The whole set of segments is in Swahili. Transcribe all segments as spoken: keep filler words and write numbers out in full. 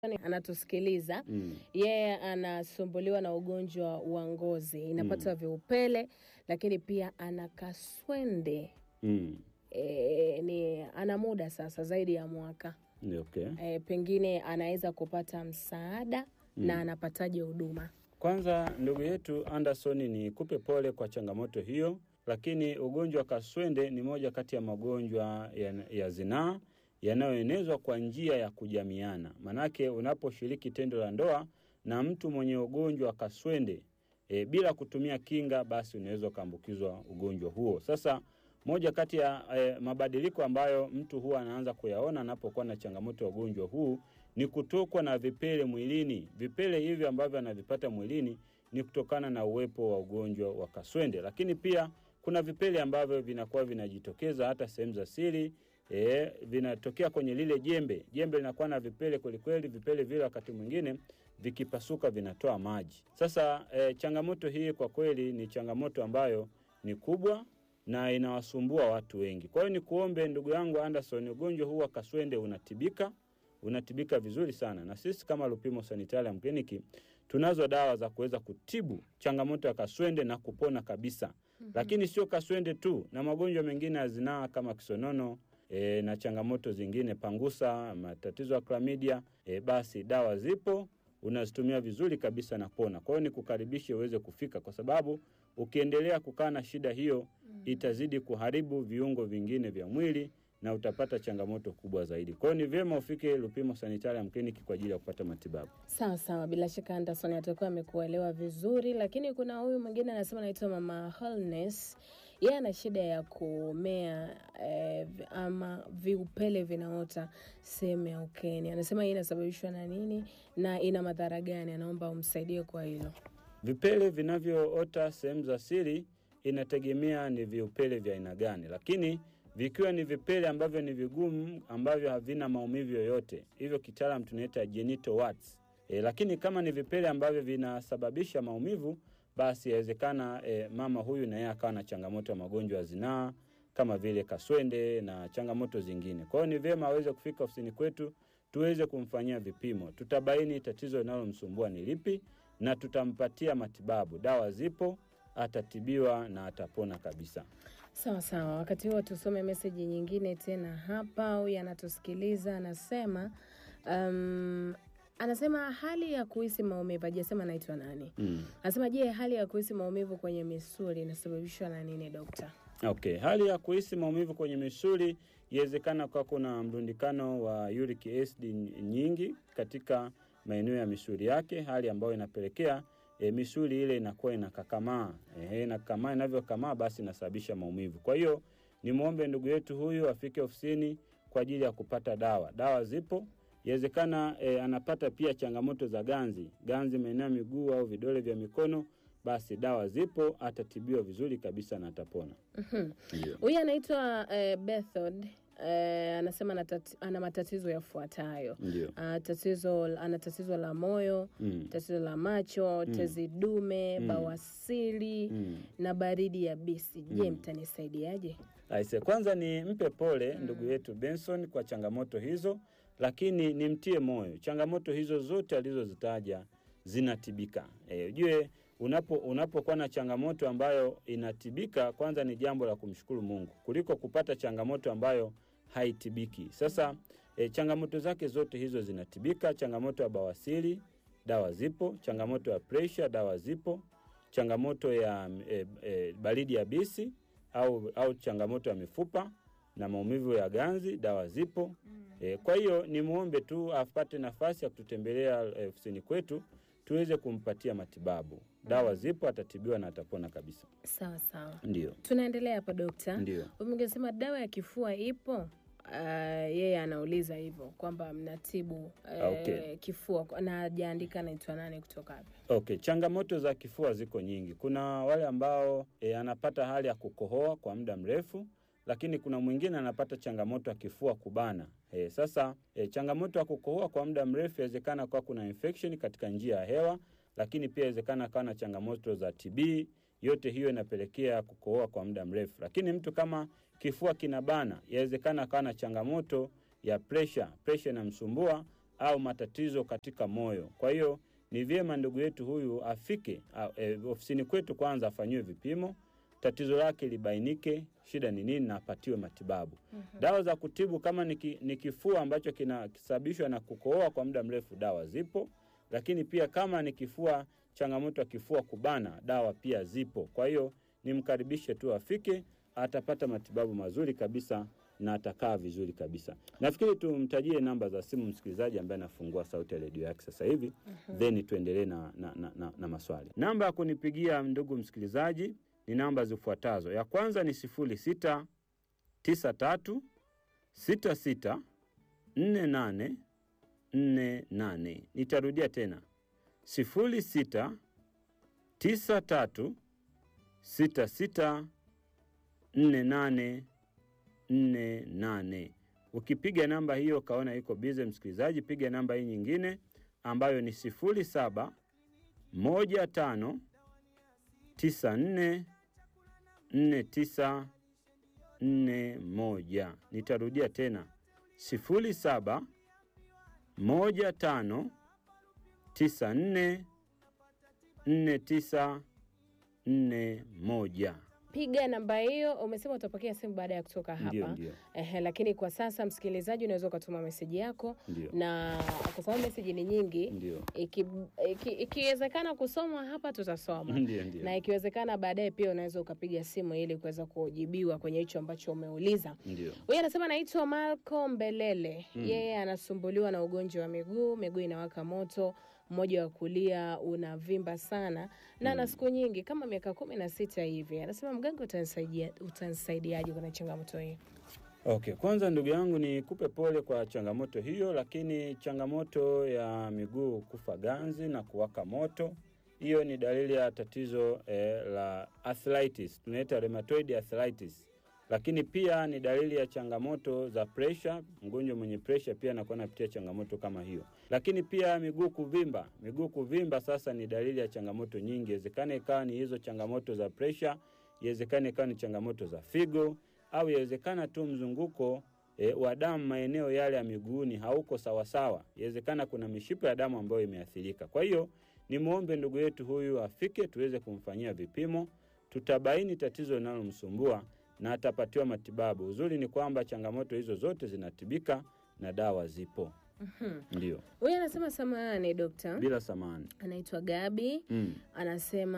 Anatusikiliza Mm. yeye anasumbuliwa na ugonjwa wa ngozi, inapata viupele, lakini pia ana kaswende. Mm. E, ni ana muda sasa zaidi ya mwaka. Ni okay. E, pengine anaweza kupata msaada Mm. na anapataje huduma? Kwanza ndugu yetu Anderson, ni kupe pole kwa changamoto hiyo, lakini ugonjwa wa kaswende ni moja kati ya magonjwa ya, ya zinaa yanayoenezwa kwa njia ya kujamiana. Manake unaposhiriki tendo la ndoa na mtu mwenye ugonjwa wa kaswende e, bila kutumia kinga, basi unaweza kuambukizwa ugonjwa huo. Sasa moja kati ya e, mabadiliko ambayo mtu huwa anaanza kuyaona anapokuwa na changamoto ya ugonjwa huu ni kutokwa na vipele mwilini. Vipele hivi ambavyo anavipata mwilini ni kutokana na uwepo wa ugonjwa wa kaswende. Lakini pia kuna vipele ambavyo vinakuwa vinajitokeza hata sehemu za siri, e, vinatokea kwenye lile jembe. Jembe linakuwa na vipele kweli kweli, vipele vile wakati mwingine vikipasuka vinatoa maji. Sasa e, changamoto hii kwa kweli ni changamoto ambayo ni kubwa na inawasumbua watu wengi. Kwa hiyo ni kuombe ndugu yangu Anderson, ugonjwa huu wa kaswende unatibika, unatibika vizuri sana. Na sisi kama Lupimo Sanitarium Clinic tunazo dawa za kuweza kutibu changamoto ya kaswende na kupona kabisa. Mm-hmm. Lakini sio kaswende tu, na magonjwa mengine ya zinaa kama kisonono e, na changamoto zingine, pangusa, matatizo ya chlamydia, e, basi dawa zipo, unazitumia vizuri kabisa na pona. Kwa hiyo nikukaribishe uweze kufika, kwa sababu ukiendelea kukaa na shida hiyo itazidi kuharibu viungo vingine vya mwili na utapata changamoto kubwa zaidi. Kwa hiyo ni vyema ufike Lupimo Sanitarium Clinic kwa ajili ya kupata matibabu. Sawa sawa, bila shaka Anderson atakuwa amekuelewa vizuri. Lakini kuna huyu mwingine anasema anaitwa Mama Holness. Yeye ana shida ya kumea eh, ama viupele vinaota sehemu ya ukeni. Anasema hii inasababishwa na nini na ina madhara gani? Anaomba umsaidie kwa hilo. Vipele vinavyoota sehemu za siri inategemea ni viupele vya aina gani, lakini vikiwa ni vipele ambavyo ni vigumu, ambavyo havina maumivu yoyote, hivyo kitaalamu tunaita genital warts. E, lakini kama ni vipele ambavyo vinasababisha maumivu, basi inawezekana e, mama huyu na yeye akawa na changamoto ya magonjwa ya zinaa kama vile kaswende na changamoto zingine. Kwa hiyo ni vyema aweze kufika ofisini kwetu tuweze kumfanyia vipimo. Tutabaini tatizo linalomsumbua ni lipi na tutampatia matibabu. Dawa zipo, atatibiwa na atapona kabisa. Sawa sawa. Wakati huo tusome message nyingine tena hapa. Huyu anatusikiliza anasema um, anasema hali ya kuhisi maumivu, hajasema anaitwa nani. Mm. Anasema je, hali ya kuhisi maumivu kwenye misuli inasababishwa na nini dokta? Okay, hali ya kuhisi maumivu kwenye misuli inawezekana kwa kuna mrundikano wa uric acid nyingi katika maeneo ya misuli yake, hali ambayo inapelekea E, misuli ile inakuwa inakakamaa. Eh, inakakamaa, inavyokamaa basi inasababisha maumivu. Kwa hiyo ni muombe ndugu yetu huyu afike ofisini kwa ajili ya kupata dawa. Dawa zipo. Inawezekana e, anapata pia changamoto za ganzi, ganzi maeneo ya miguu au vidole vya mikono, basi dawa zipo, atatibiwa vizuri kabisa na atapona. Mhm. Huyu anaitwa e, Bethod. Eh, anasema natati, ana matatizo yafuatayo. Uh, tatizo ana tatizo la moyo, mm. tatizo la macho, mm. tezi dume, mm. bawasiri, mm. na baridi yabisi. Je, mm. mtanisaidiaje? Aise, kwanza ni mpe pole mm. ndugu yetu Benson kwa changamoto hizo, lakini nimtie moyo. Changamoto hizo zote alizozitaja zinatibika. Eh, ujue unapo unapokuwa na changamoto ambayo inatibika, kwanza ni jambo la kumshukuru Mungu kuliko kupata changamoto ambayo haitibiki. Sasa e, changamoto zake zote hizo zinatibika. Changamoto ya bawasiri, dawa zipo. Changamoto ya pressure, dawa zipo. Changamoto ya e, e, baridi yabisi au au changamoto ya mifupa na maumivu ya ganzi, dawa zipo. E, kwa hiyo ni muombe tu apate nafasi ya kututembelea ofisini e, kwetu tuweze kumpatia matibabu. Dawa zipo, atatibiwa na atapona kabisa. Sawa sawa. Ndio. Tunaendelea hapa dokta. Ndio. Umesema dawa ya kifua ipo? Uh, yeye anauliza hivyo kwamba mnatibu uh, okay. kifua na hajaandika anaitwa nani kutoka hapa. Okay, changamoto za kifua ziko nyingi. Kuna wale ambao e, anapata hali ya kukohoa kwa muda mrefu, lakini kuna mwingine anapata changamoto ya kifua kubana. E, sasa e, changamoto ya kukohoa kwa muda mrefu inawezekana kwa kuna infection katika njia ya hewa, lakini pia inawezekana kwa na changamoto za T B. Yote hiyo inapelekea kukohoa kwa muda mrefu. Lakini mtu kama kifua kinabana, inawezekana kwa na changamoto ya pressure, pressure inamsumbua au matatizo katika moyo. Kwa hiyo ni vyema ndugu yetu huyu afike e, ofisini kwetu kwanza afanyiwe vipimo, tatizo lake libainike, shida ni nini na apatiwe matibabu. Mm-hmm. Dawa za kutibu kama ni kifua ambacho kinasababishwa na kukohoa kwa muda mrefu, dawa zipo. Lakini pia kama ni kifua, changamoto ya kifua kubana, dawa pia zipo. Kwa hiyo nimkaribishe tu afike, atapata matibabu mazuri kabisa na atakaa vizuri kabisa. Nafikiri tumtajie namba za simu msikilizaji ambaye anafungua sauti ya redio yake sasa hivi. Uh-huh. Then tuendelee na, na, na, na, na maswali. Namba ya kunipigia ndugu msikilizaji ni namba zifuatazo. Ya kwanza ni sifuri sita tisa tatu sita sita nne nane nne nane. Nitarudia tena. sifuri sita tisa tatu sita sita nne nane nne nane. Ukipiga namba hiyo kaona iko busy msikilizaji, piga namba hii nyingine ambayo ni sifuri saba moja tano tisa nne nne tisa nne moja. Nitarudia tena. sifuri saba moja tano tisa nne nne tisa nne moja. Piga namba hiyo. Umesema utapokea simu baada ya kutoka hapa. Ndiyo, ndiyo. Ehe, lakini kwa sasa msikilizaji unaweza ukatuma meseji yako. Ndiyo. Na kwa sababu meseji ni nyingi, ikiwezekana iki, iki kusoma hapa tutasoma. Ndiyo, ndiyo. Na ikiwezekana baadaye pia unaweza ukapiga simu ili kuweza kujibiwa kwenye hicho ambacho umeuliza. Ndiyo. Wewe anasema naitwa Malcolm Belele. Mm. Yeye anasumbuliwa na ugonjwa wa miguu, miguu inawaka moto, mmoja wa kulia unavimba sana na na mm. siku nyingi kama miaka kumi na sita hivi. Anasema mganga utanisaidia utanisaidiaje kuna changamoto hii? Okay, kwanza ndugu yangu ni kupe pole kwa changamoto hiyo, lakini changamoto ya miguu kufa ganzi na kuwaka moto, hiyo ni dalili ya tatizo eh, la arthritis, tunaita rheumatoid arthritis. Lakini pia ni dalili ya changamoto za pressure, mgonjwa mwenye pressure pia anakuwa anapitia changamoto kama hiyo. Lakini pia miguu kuvimba, miguu kuvimba sasa ni dalili ya changamoto nyingi. Inawezekana ikawa ni hizo changamoto za pressure, inawezekana ikawa ni changamoto za figo, au inawezekana tu mzunguko e, wa damu maeneo yale ya miguuni hauko sawa sawa. Inawezekana kuna mishipa ya damu ambayo imeathirika. Kwa hiyo ni muombe ndugu yetu huyu afike tuweze kumfanyia vipimo, tutabaini tatizo linalomsumbua na atapatiwa matibabu. Uzuri ni kwamba changamoto hizo zote zinatibika na dawa zipo. Mhm. Ndio. Wewe anasema samahani dokta. Bila samahani. Anaitwa Gabi. Mm. Anasema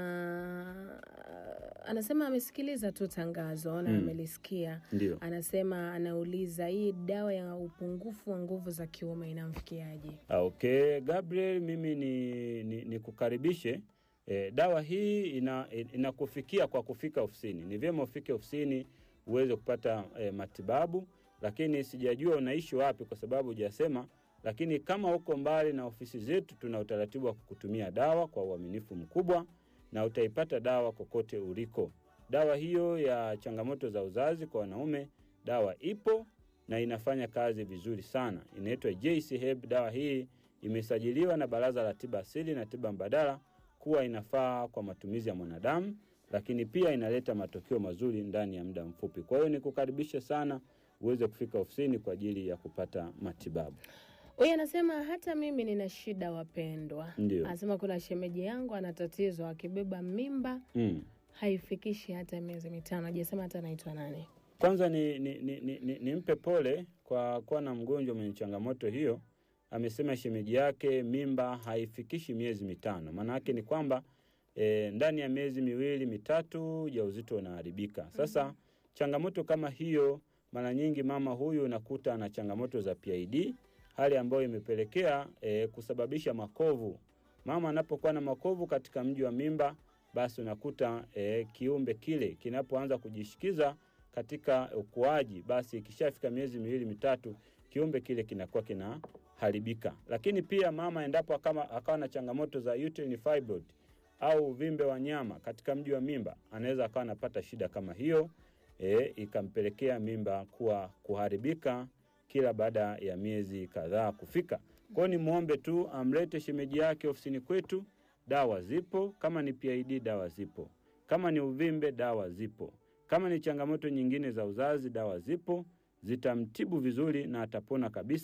anasema amesikiliza tu tangazo na mm. amelisikia. Ndio. Anasema anauliza hii dawa ya upungufu wa nguvu za kiume inamfikiaje? Okay, Gabriel, mimi ni ni, ni kukaribishe. E, dawa hii ina inakufikia kwa kufika ofisini. Ni vyema ufike ofisini uweze kupata e, matibabu, lakini sijajua unaishi wapi kwa sababu hujasema, lakini kama uko mbali na ofisi zetu tuna utaratibu wa kukutumia dawa kwa uaminifu mkubwa na utaipata dawa kokote uliko. Dawa hiyo ya changamoto za uzazi kwa wanaume, dawa ipo na inafanya kazi vizuri sana. Inaitwa J C Herb. Dawa hii imesajiliwa na Baraza la Tiba Asili na Tiba Mbadala kuwa inafaa kwa matumizi ya mwanadamu, lakini pia inaleta matokeo mazuri ndani ya muda mfupi. Kwa hiyo nikukaribisha sana uweze kufika ofisini kwa ajili ya kupata matibabu. Huyu anasema hata mimi nina shida wapendwa. Ndiyo. Anasema kuna shemeji yangu ana tatizo akibeba mimba mm. haifikishi hata miezi mitano. Hajasema hata anaitwa nani. Kwanza ni ni ni, ni, ni, ni mpe pole kwa kuwa na mgonjwa mwenye changamoto hiyo. Amesema shemeji yake mimba haifikishi miezi mitano. Maana yake ni kwamba e, ndani ya miezi miwili mitatu ujauzito unaharibika. Sasa mm-hmm. changamoto kama hiyo mara nyingi mama huyu unakuta ana changamoto za P I D, hali ambayo imepelekea e, kusababisha makovu. Mama anapokuwa na makovu katika mji wa mimba, basi unakuta e, kiumbe kile kinapoanza kujishikiza katika ukuaji, basi ikishafika miezi miwili mitatu kiumbe kile kinakuwa kinaharibika. Lakini pia mama endapo kama akawa na changamoto za uterine fibroid au uvimbe wa nyama katika mji wa mimba, anaweza akawa anapata shida kama hiyo e, ikampelekea mimba kuwa kuharibika kila baada ya miezi kadhaa kufika. Kwa ni muombe tu amlete shemeji yake ofisini kwetu, dawa zipo. Kama ni P I D dawa zipo. Kama ni uvimbe dawa zipo. Kama ni changamoto nyingine za uzazi dawa zipo. Zitamtibu vizuri na atapona kabisa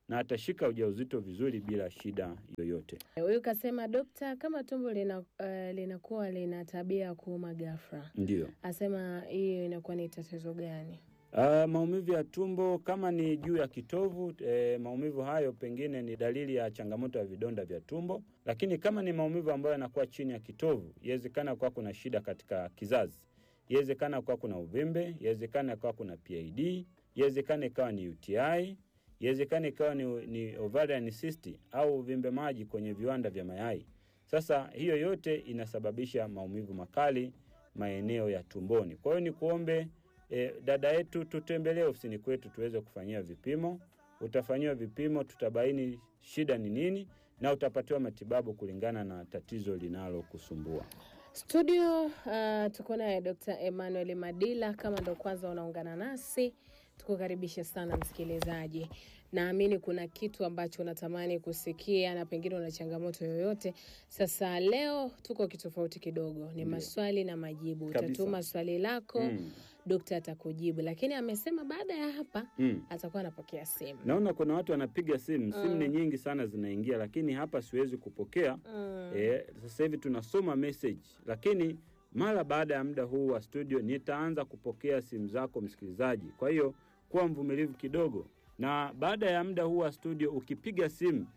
na atashika ujauzito vizuri bila shida yoyote. Huyu kasema, dokta, kama tumbo lina uh, linakuwa lina tabia ya kuuma ghafla. Ndio. Asema hiyo inakuwa ni tatizo gani? Uh, maumivu ya tumbo kama ni juu ya kitovu, eh, maumivu hayo pengine ni dalili ya changamoto ya vidonda vya tumbo. Lakini kama ni maumivu ambayo yanakuwa chini ya kitovu, inawezekana kwa kuna shida katika kizazi, inawezekana kwa kuna uvimbe, inawezekana kwa kuna P I D, inawezekana ikawa ni U T I, inawezekana ikawa ni, ni ovarian cyst au uvimbe maji kwenye viwanda vya mayai. Sasa hiyo yote inasababisha maumivu makali maeneo ya tumboni. Kwa hiyo ni kuombe E, dada yetu tutembelee ofisini kwetu tuweze kufanyia vipimo. Utafanyiwa vipimo, tutabaini shida ni nini na utapatiwa matibabu kulingana na tatizo linalo kusumbua. Studio uh, tuko naye Doctor Emmanuel Madila. Kama ndo kwanza unaungana nasi, tukukaribisha sana msikilizaji. Naamini kuna kitu ambacho unatamani kusikia na pengine una changamoto yoyote. Sasa leo tuko kitofauti kidogo, ni maswali na majibu. Kabisa. Utatuma swali lako, mm. Dokta atakujibu. Lakini amesema baada ya hapa mm. atakuwa anapokea simu. Naona kuna watu wanapiga simu, simu mm. ni nyingi sana zinaingia, lakini hapa siwezi kupokea. Mm. E, sasa hivi tunasoma message, lakini mara baada ya muda huu wa studio nitaanza kupokea simu zako msikilizaji. Kwa hiyo kuwa mvumilivu kidogo, na baada ya muda huu wa studio ukipiga simu